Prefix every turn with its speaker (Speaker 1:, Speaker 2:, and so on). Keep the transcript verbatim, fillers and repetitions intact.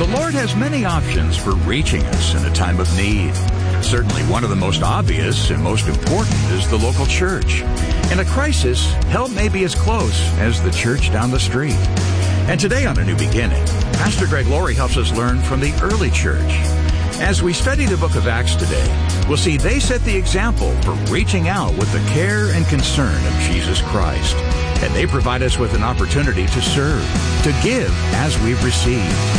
Speaker 1: Lord has many options for reaching us in a time of need. Certainly one of the most obvious and most important is the local church. In a crisis, help may be as close as the church down the street. And today on A New Beginning, Pastor Greg Laurie helps us learn from the early church. As we study the book of Acts today, we'll see they set the example for reaching out with the care and concern of Jesus Christ. And they provide us with an opportunity to serve, to give as we've received.